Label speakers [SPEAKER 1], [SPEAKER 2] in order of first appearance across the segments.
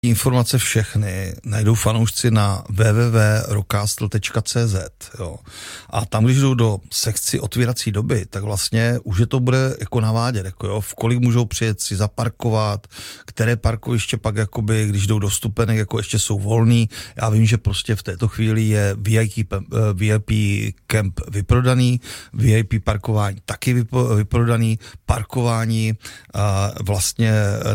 [SPEAKER 1] Informace všechny najdou fanoušci na www.rockcastle.cz, jo. A tam, když jdou do sekci otvírací doby, tak vlastně už je to bude jako navádět, jako jo, v kolik můžou přijet si zaparkovat, které parkoviště pak jakoby, když jdou do vstupenek, jako ještě jsou volný. Já vím, že prostě v této chvíli je VIP kemp vyprodaný, VIP parkování taky vyprodaný, parkování vlastně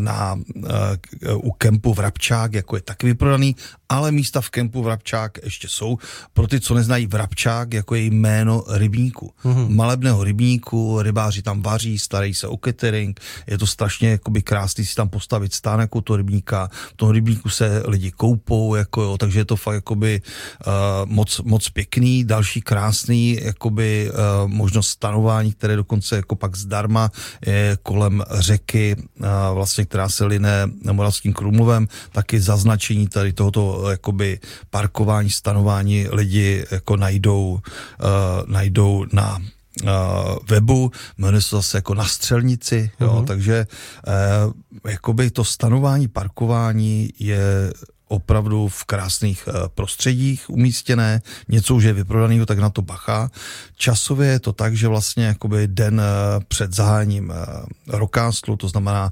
[SPEAKER 1] u kempu Vrabčák jako je taky vyprodaný, ale místa v kempu Vrabčák ještě jsou. Pro ty, co neznají, Vrabčák jako je jméno rybníku. Malebného rybníku, rybáři tam vaří, starají se o catering, je to strašně jakoby krásný si tam postavit stánek u toho rybníka, v tom rybníku se lidi koupou, jako jo, takže je to fakt jakoby moc pěkný. Další krásný jakoby možnost stanování, které dokonce jako pak zdarma je kolem řeky, vlastně, která se line Moravským Krumlovem, taky zaznačení tady tohoto jakoby parkování, stanování lidi jako najdou na webu, jmenuje se zase jako Na střelnici, jo, takže jakoby to stanování, parkování je opravdu v krásných prostředích umístěné, něco už je vyprodaného, tak na to bacha. Časově je to tak, že vlastně jakoby den před zahájením Rockcastlu, to znamená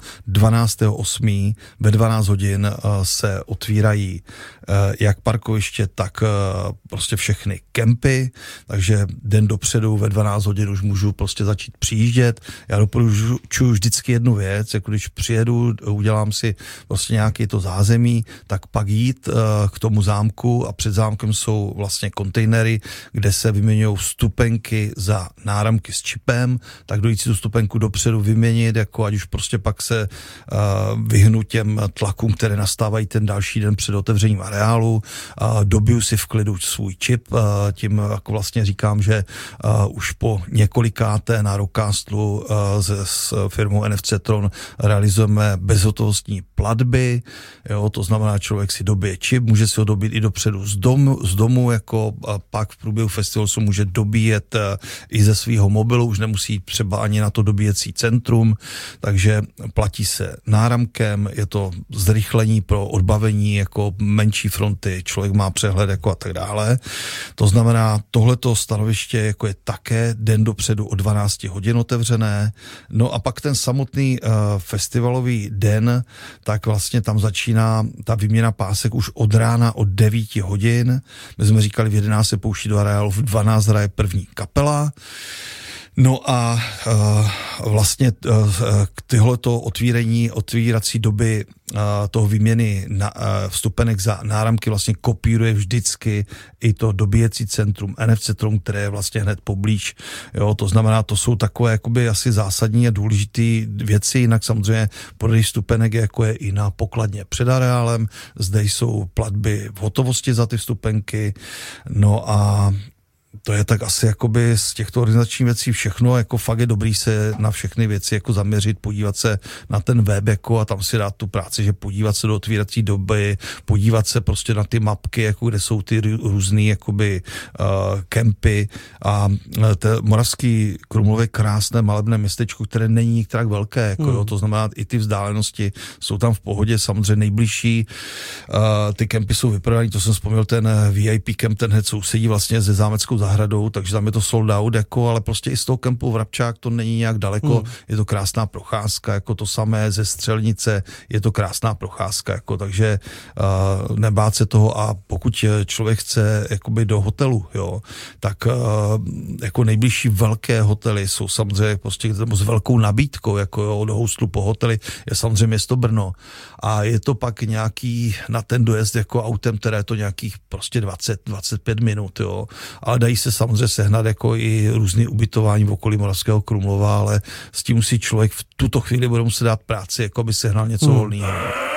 [SPEAKER 1] 12.8. ve 12 hodin se otvírají jak parkoviště, tak prostě všechny kempy, takže den dopředu ve 12 hodin už můžu prostě začít přijíždět. Já doporučuji vždycky jednu věc, jako když přijedu, udělám si prostě nějaké to zázemí, tak pak jít k tomu zámku a před zámkem jsou vlastně kontejnery, kde se vyměňují vstupenky za náramky s čipem, tak dojít si tu vstupenku dopředu vyměnit, jako ať už prostě pak se vyhnu těm tlakům, které nastávají ten další den před otevřením areálu, dobiju si v klidu svůj čip, tím jako vlastně říkám, že už po několikáté na Rockcastlu s firmou NFC Tron realizujeme bezhotovostní platby, jo, to znamená, člověk si dobije čip, může si ho dobít i dopředu z domu, jako pak v průběhu festivalu se může dobíjet i ze svého mobilu, už nemusí jít třeba ani na to dobíjecí centrum, takže platí se náramkem, je to zrychlení pro odbavení jako menší fronty, člověk má přehled jako a tak dále. To znamená, tohleto stanoviště jako je také den dopředu o 12 hodin otevřené, no a pak ten samotný festivalový den, tak vlastně tam začíná ta výměna pásek už od rána od 9 hodin. My jsme říkali, v 11 se pouští do areálu, v 12 hraje první kapela. No a vlastně tyhleto otvírací doby toho výměny vstupenek za náramky vlastně kopíruje vždycky i to dobíjecí centrum NFC Tron, které je vlastně hned poblíž. Jo, to znamená, to jsou takové jakoby asi zásadní a důležité věci, jinak samozřejmě prodej vstupenek jako je i na pokladně před areálem, zde jsou platby v hotovosti za ty vstupenky, no a to je tak asi jakoby z těchto organizačních věcí všechno, jako fakt je dobrý se na všechny věci jako zaměřit, podívat se na ten web jako a tam si dát tu práci, že podívat se do otvírací doby, podívat se prostě na ty mapky, jako kde jsou ty různý jakoby kempy a Moravský Krumlov je krásné malebné městečko, které není nikterak velké, jako jo, to znamená i ty vzdálenosti jsou tam v pohodě, samozřejmě nejbližší, ty kempy jsou vyprodaný, to jsem vzpomněl, ten VIP kemp, ten hned sousedí vlastně ze Zámeckou zahradou, takže tam je to sold out, jako, ale prostě i z toho kempu Vrabčák to není nějak daleko, je to krásná procházka, jako to samé ze Střelnice, je to krásná procházka, jako, takže nebát se toho a pokud člověk chce jakoby do hotelu, jo, tak jako nejbližší velké hotely jsou samozřejmě prostě s velkou nabídkou, jako jo, do hostlu po hoteli je samozřejmě město Brno a je to pak nějaký na ten dojezd jako autem, které je to nějakých prostě 20-25 minut, jo, ale dají se samozřejmě sehnat jako i různý ubytování v okolí Moravského Krumlova, ale s tím musí člověk v tuto chvíli bude muset dát práci, jako by sehnal něco volného.